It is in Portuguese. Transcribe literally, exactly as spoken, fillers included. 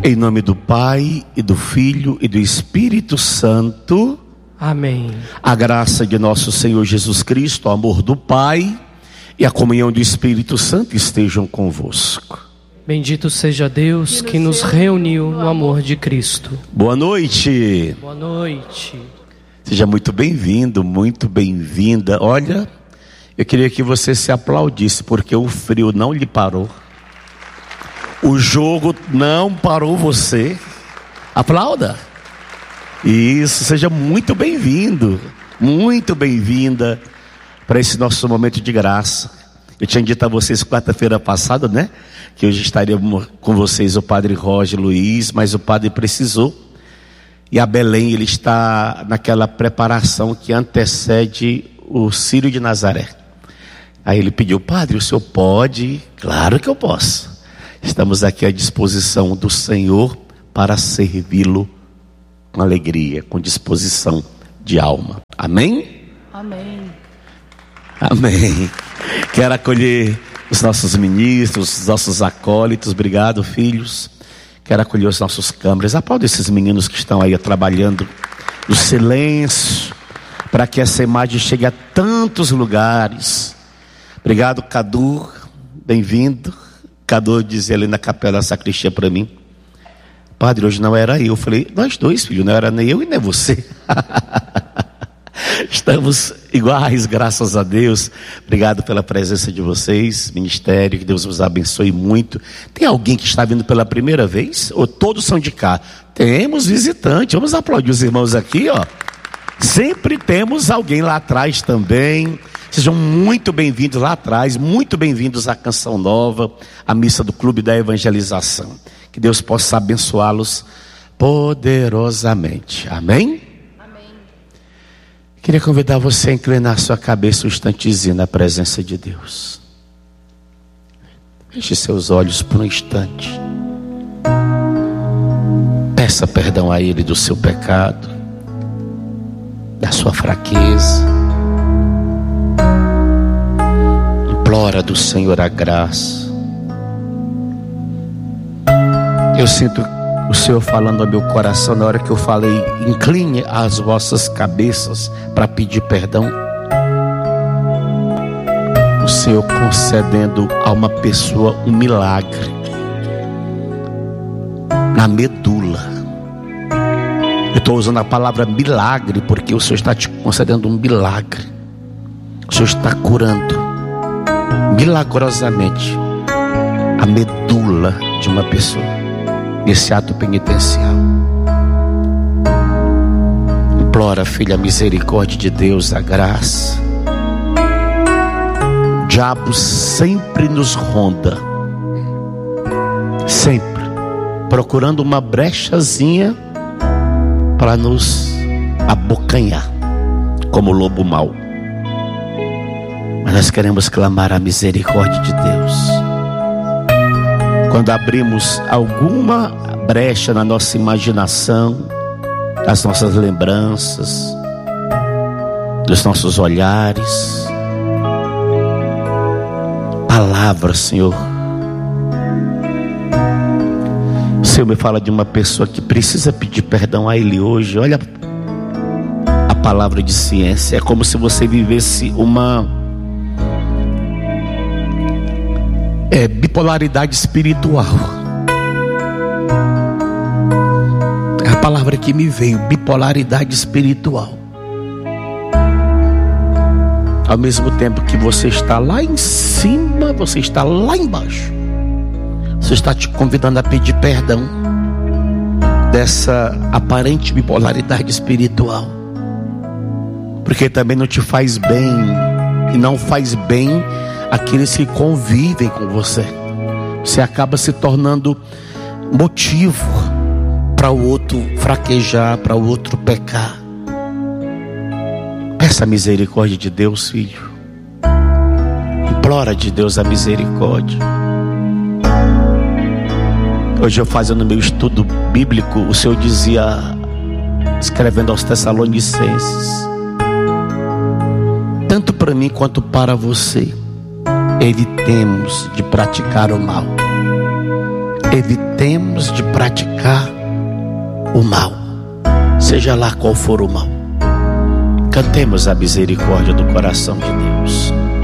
Em nome do Pai, e do Filho, e do Espírito Santo. Amém. A graça de nosso Senhor Jesus Cristo, o amor do Pai e a comunhão do Espírito Santo estejam convosco. Bendito seja Deus que nos reuniu no amor de Cristo. Boa noite. Boa noite. Seja muito bem-vindo, muito bem-vinda. Olha, eu queria que você se aplaudisse, porque o frio não lhe parou. O jogo não parou você. Aplauda. Isso, seja muito bem-vindo, muito bem-vinda para esse nosso momento de graça. Eu tinha dito a vocês quarta-feira passada, né? Que hoje estaria com vocês o padre Roger Luiz, mas o padre precisou. E a Belém, ele está naquela preparação que antecede o Círio de Nazaré. Aí ele pediu: padre, o senhor pode? Claro que eu posso. Estamos aqui à disposição do Senhor para servi-lo com alegria, com disposição de alma. Amém? Amém. Amém. Quero acolher os nossos ministros, os nossos acólitos. Obrigado, filhos. Quero acolher os nossos câmeras. Aplauda esses meninos que estão aí trabalhando no silêncio, para que essa imagem chegue a tantos lugares. Obrigado, Cadu. Bem-vindo. Cadu dizia ali na capela da sacristia para mim: padre, hoje não era eu. Eu falei: nós dois, filho, não era nem eu e nem você. Estamos iguais, graças a Deus. Obrigado pela presença de vocês, ministério, que Deus vos abençoe muito. Tem alguém que está vindo pela primeira vez? Ou todos são de cá? Temos visitante, vamos aplaudir os irmãos aqui, ó. Sempre temos alguém lá atrás também. Sejam muito bem-vindos lá atrás, muito bem-vindos à Canção Nova, à missa do Clube da Evangelização. Que Deus possa abençoá-los poderosamente. Amém? Amém. Queria convidar você a inclinar sua cabeça um instantezinho na presença de Deus. Feche seus olhos por um instante. Peça perdão a Ele do seu pecado, da sua fraqueza. Implora do Senhor a graça. Eu sinto o Senhor falando ao meu coração na hora que eu falei: incline as vossas cabeças para pedir perdão. O Senhor concedendo a uma pessoa um milagre na medula. Eu estou usando a palavra milagre porque o Senhor está te concedendo um milagre. O Senhor está curando milagrosamente a medula de uma pessoa nesse ato penitencial. Implora, filha, a misericórdia de Deus, a graça. O diabo sempre nos ronda, sempre procurando uma brechazinha para nos abocanhar, como lobo mau. Mas nós queremos clamar a misericórdia de Deus. Quando abrimos alguma brecha na nossa imaginação, nas nossas lembranças, dos nossos olhares, palavras, Senhor. O Senhor me fala de uma pessoa que precisa pedir perdão a Ele hoje. Olha a palavra de ciência. É como se você vivesse uma É bipolaridade espiritual. É a palavra que me veio, bipolaridade espiritual. Ao mesmo tempo que você está lá em cima, você está lá embaixo. Você está te convidando a pedir perdão dessa aparente bipolaridade espiritual, porque também não te faz bem, e não faz bem aqueles que convivem com você. Você acaba se tornando motivo para o outro fraquejar, para o outro pecar. Peça a misericórdia de Deus, filho. Implora de Deus a misericórdia. Hoje eu fazendo meu estudo bíblico, o Senhor dizia, escrevendo aos Tessalonicenses: tanto para mim quanto para você, evitemos de praticar o mal. evitemos de praticar o mal, seja lá qual for o mal. Cantemos a misericórdia do coração de Deus.